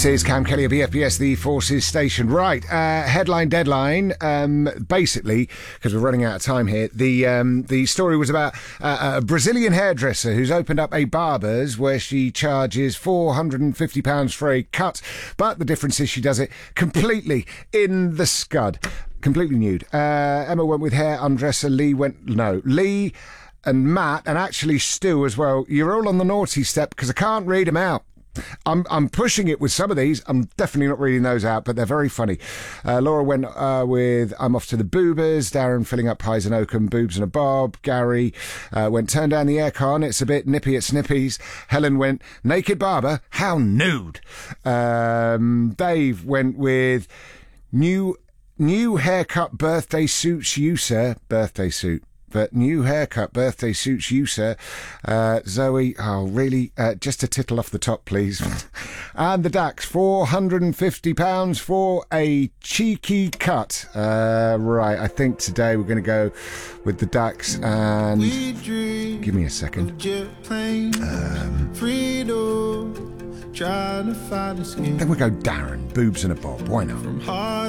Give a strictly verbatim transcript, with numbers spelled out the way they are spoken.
This is Cam Kelly of E F B S, the Forces Station. Right, uh, headline deadline. Um, basically, because we're running out of time here, the um, the story was about uh, a Brazilian hairdresser who's opened up a barber's where she charges four hundred fifty pounds for a cut, but the difference is she does it completely in the scud, completely nude. Uh, Emma went with hair undresser. Lee went no. Lee and Matt, and actually Stu as well. You're all on the naughty step because I can't read them out. I'm I'm pushing it with some of these. I'm definitely not reading those out, but they're very funny. Uh, Laura went uh, with I'm off to the boobers. Darren filling up pies and oakum, boobs and a bob. Gary uh, went turn down the aircon. It's a bit nippy at Snippies. Helen went naked barber. How nude. Um, Dave went with new new haircut. Birthday suits you, sir. Birthday suit. But new haircut, birthday suits you, sir. Uh, Zoe, oh, really? Uh, just a tittle off the top, please. And the Dax, four hundred fifty pounds for a cheeky cut. Uh, right, I think today we're going to go with the Dax and... Give me a second. Um, then we'll go Darren, boobs and a bob. Why not?